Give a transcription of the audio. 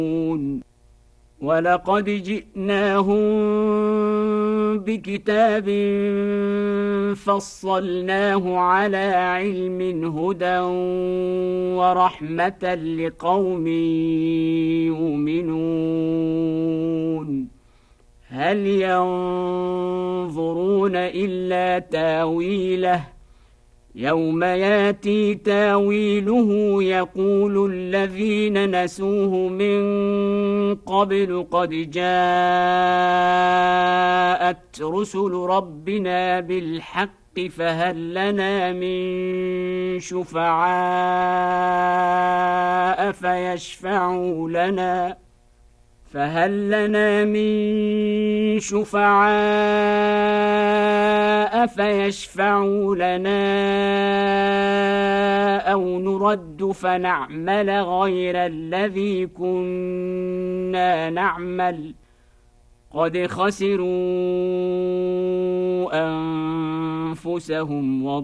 ولقد جئناهم بكتاب فصلناه على علم هدى ورحمة لقوم يؤمنون هل ينظرون إلا تاويله يوم ياتي تاويله يقول الذين نسوه من قبل قد جاءت رسل ربنا بالحق فهل لنا من شفعاء فيشفعوا لنا أو نرد فنعمل غير الذي كنا نعمل قد خسروا أنفسهم